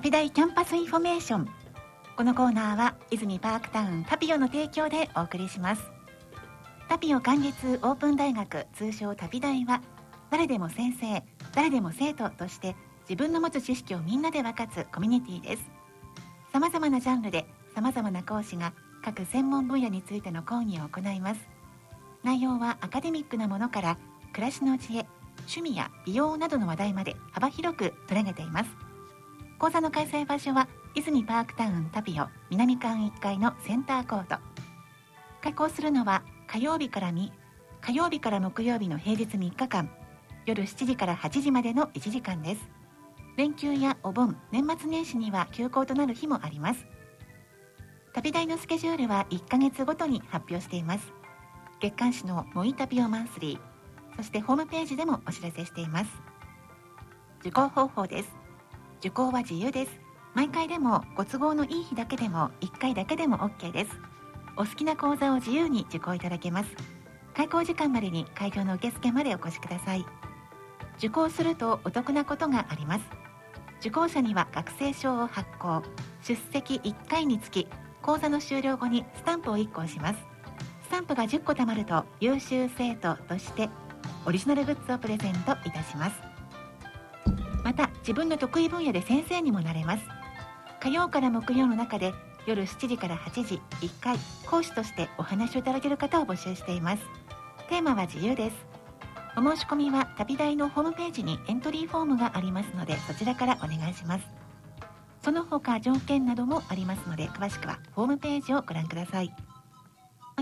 旅大キャンパスインフォメーション。このコーナーは泉パークタウンタピオの提供でお送りします。タピオ管立オープン大学、通称タピ大は、誰でも先生、誰でも生徒として自分の持つ知識をみんなで分かつコミュニティです。さまざまなジャンルでさまざまな講師が各専門分野についての講義を行います。内容はアカデミックなものから暮らしの知恵、趣味や美容などの話題まで幅広く取り上げています。講座の開催場所は泉パークタウンタピオ南館1階のセンターコート。開講するのは火曜日から木曜日の平日3日間、夜7時から8時までの1時間です。連休やお盆、年末年始には休校となる日もあります。旅大のスケジュールは1ヶ月ごとに発表しています。月刊誌のモイタピオマンスリー、そしてホームページでもお知らせしています。受講方法です。受講は自由です。毎回でもご都合のいい日だけでも1回だけでも OK です。お好きな講座を自由に受講いただけます。開講時間までに会場の受付までお越しください。受講するとお得なことがあります。受講者には学生証を発行、出席1回につき講座の終了後にスタンプを1個押します。スタンプが10個貯まると優秀生徒としてオリジナルグッズをプレゼントいたします。また自分の得意分野で先生にもなれます。火曜から木曜の中で夜7時から8時1回講師としてお話をいただける方を募集しています。テーマは自由です。お申し込みは旅大のホームページにエントリーフォームがありますので、そちらからお願いします。その他条件などもありますので、詳しくはホームページをご覧ください。